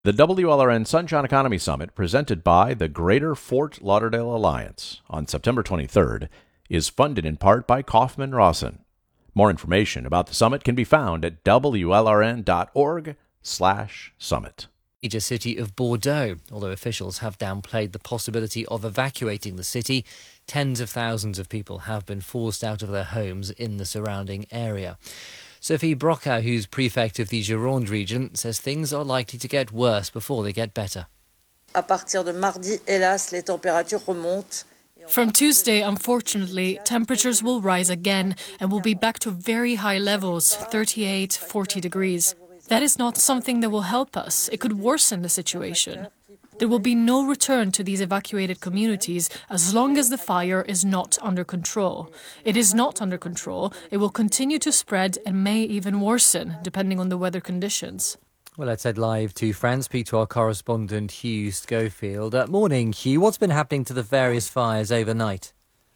The WLRN Sunshine Economy Summit, presented by the Greater Fort Lauderdale Alliance on September 23rd, is funded in part by Kaufman Rawson. More information about the summit can be found at wlrn.org/summit. Major city of Bordeaux. Although officials have downplayed the possibility of evacuating the city, tens of thousands of people have been forced out of their homes in the surrounding area. Sophie Broca, who's prefect of the Gironde region, says things are likely to get worse before they get better. From Tuesday, unfortunately, temperatures will rise again and will be back to very high levels, 38, 40 degrees. That is not something that will help us. It could worsen the situation. There will be no return to these evacuated communities as long as the fire is not under control. It is not under control. It will continue to spread and may even worsen, depending on the weather conditions. Well, let's head live to France, speak to our correspondent Hugh Schofield. Morning, Hugh. What's been happening to the various fires overnight?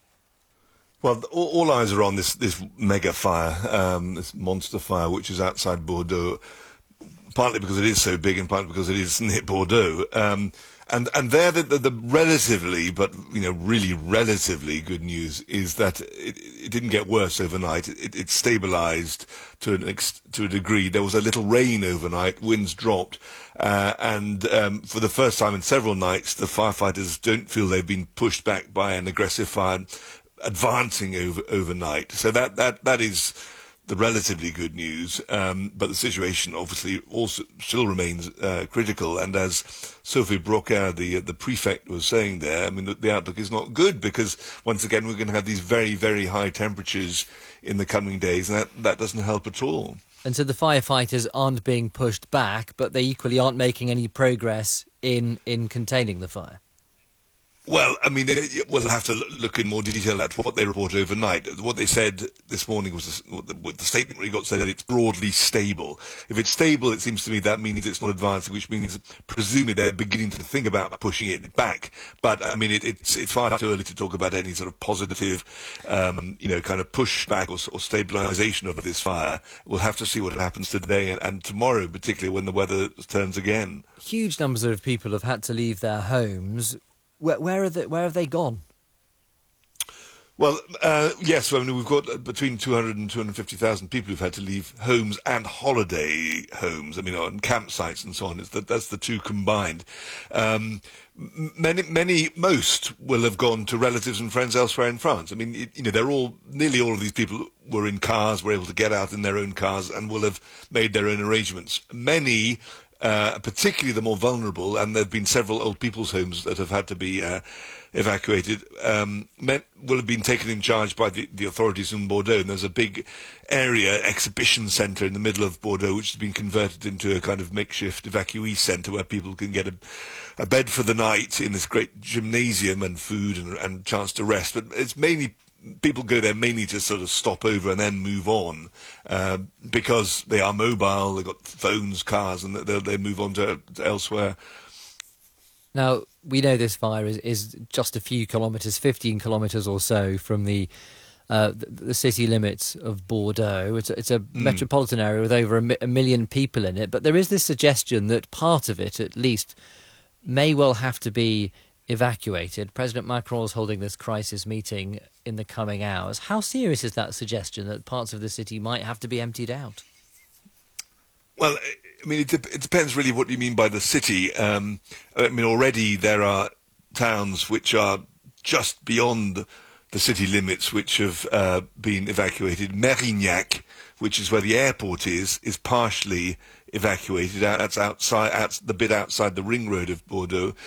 Well, all eyes are on this mega fire, this monster fire, which is outside Bordeaux, partly because it is so big and partly because it is near Bordeaux. And there, the relatively, but really relatively good news is that it didn't get worse overnight. It stabilised to a degree. There was a little rain overnight. Winds dropped, and for the first time in several nights, the firefighters don't feel they've been pushed back by an aggressive fire advancing overnight. So that is the relatively good news, but the situation obviously also still remains critical. And as Sophie Broca, the prefect, was saying there, I mean, the outlook is not good because once again we're going to have these very, very high temperatures in the coming days, and that doesn't help at all. And so the firefighters aren't being pushed back, but they equally aren't making any progress in containing the fire. Well, I mean, we'll have to look in more detail at what they report overnight. What they said this morning was the statement we got said that it's broadly stable. If it's stable, it seems to me that means it's not advancing, which means presumably they're beginning to think about pushing it back. But I mean, it's far too early to talk about any sort of positive, kind of pushback or stabilisation of this fire. We'll have to see what happens today and tomorrow, particularly when the weather turns again. Huge numbers of people have had to leave their homes. Where have they gone? Well, yes, I mean, we've got between 200 and 250,000 people who've had to leave homes and holiday homes, I mean, on campsites and so on. That's the two combined. Most will have gone to relatives and friends elsewhere in France. I mean, nearly all of these people were in cars, were able to get out in their own cars and will have made their own arrangements. Many, particularly the more vulnerable, and there have been several old people's homes that have had to be evacuated, will have been taken in charge by the authorities in Bordeaux. And there's a big exhibition centre in the middle of Bordeaux, which has been converted into a kind of makeshift evacuee centre where people can get a bed for the night in this great gymnasium and food and chance to rest. But it's mainly people go there mainly to sort of stop over and then move on, because they are mobile, they've got phones, cars, and they move on to elsewhere. Now, we know this fire is just a few kilometres, 15 kilometres or so from the city limits of Bordeaux. It's a metropolitan area with over a million people in it, but there is this suggestion that part of it, at least, may well have to be evacuated. President Macron is holding this crisis meeting in the coming hours. How serious is that suggestion that parts of the city might have to be emptied out? Well, I mean, it depends really what you mean by the city. I mean, already there are towns which are just beyond the city limits which have been evacuated. Mérignac, which is where the airport is partially evacuated. That's the bit outside the ring road of Bordeaux.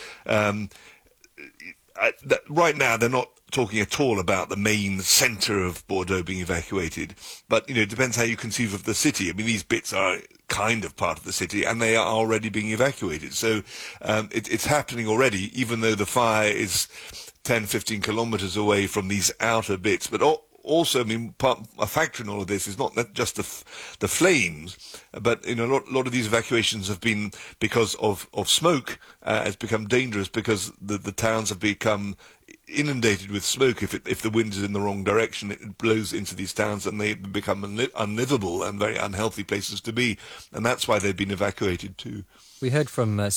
Right now, they're not talking at all about the main centre of Bordeaux being evacuated. But, it depends how you conceive of the city. I mean, these bits are kind of part of the city, and they are already being evacuated. So it's happening already, even though the fire is 10, 15 kilometres away from these outer bits. But also, I mean, a factor in all of this is not just the flames, but a lot of these evacuations have been because of smoke. It's become dangerous because the towns have become inundated with smoke. If the wind is in the wrong direction, it blows into these towns and they become unlivable and very unhealthy places to be. And that's why they've been evacuated too. We heard from